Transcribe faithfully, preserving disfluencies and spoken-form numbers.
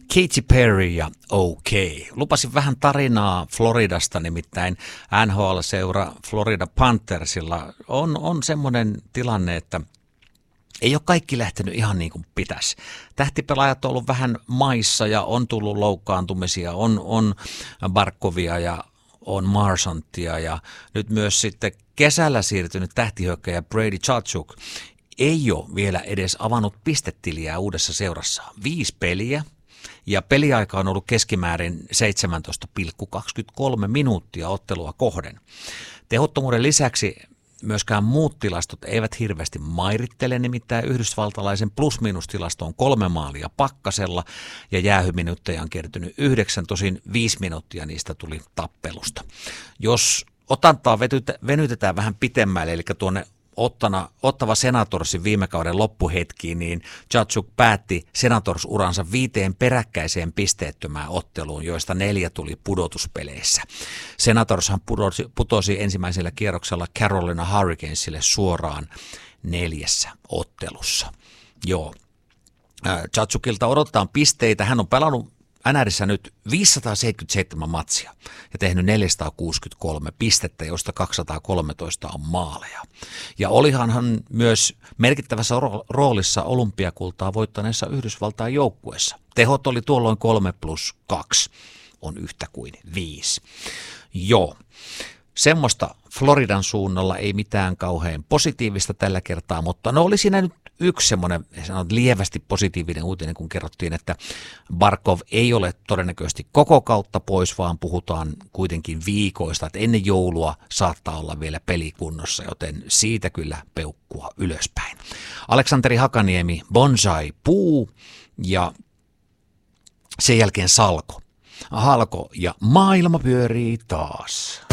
Katy Perry ja OK. Lupasin vähän tarinaa Floridasta, nimittäin N H L-seura Florida Panthersilla on, on semmoinen tilanne, että ei ole kaikki lähtenyt ihan niin kuin pitäisi. Tähtipelaajat on ollut vähän maissa ja on tullut loukkaantumisia, on, on Barkovia ja on Marsanttia ja nyt myös sitten kesällä siirtynyt tähtihyökkäjä Brady Tkachuk ei ole vielä edes avannut pistetiliä uudessa seurassa. Viisi peliä ja peliaika on ollut keskimäärin seitsemäntoista pilkku kaksikymmentäkolme minuuttia ottelua kohden. Tehottomuuden lisäksi myöskään muut tilastot eivät hirveästi mairittele, nimittäin yhdysvaltalaisen plus-miinus-tilasto on kolme maalia pakkasella ja jäähyminuutteja on kertynyt yhdeksän, tosin viisi minuuttia niistä tuli tappelusta. Jos otantaa venytetään vähän pitemmälle, eli tuonne Ottana, Ottava Senatorsin viime kauden loppuhetkiin, niin Tkachuk päätti Senators-uransa viiteen peräkkäiseen pisteettömään otteluun, joista neljä tuli pudotuspeleissä. Senatorshan putosi, putosi ensimmäisellä kierroksella Carolina Hurricanesille suoraan neljässä ottelussa. Joo. Tkachukilta odottaa pisteitä. Hän on pelannut N R:ssä nyt viisisataaseitsemänkymmentäseitsemän matsia ja tehnyt neljäsataakuusikymmentäkolme pistettä, joista kaksisataakolmetoista on maaleja. Ja olihan hän myös merkittävässä roolissa olympiakultaa voittaneessa Yhdysvaltain joukkueessa. Tehot oli tuolloin kolme plus kaksi, on yhtä kuin viisi. Joo, semmoista Floridan suunnalla ei mitään kauhean positiivista tällä kertaa, mutta no oli siinä nyt yksi semmoinen lievästi positiivinen uutinen, kun kerrottiin, että Barkov ei ole todennäköisesti koko kautta pois, vaan puhutaan kuitenkin viikoista, että ennen joulua saattaa olla vielä pelikunnossa, joten siitä kyllä peukkua ylöspäin. Aleksanteri Hakaniemi, bonsai puu ja sen jälkeen salko. Halko ja maailma pyörii taas.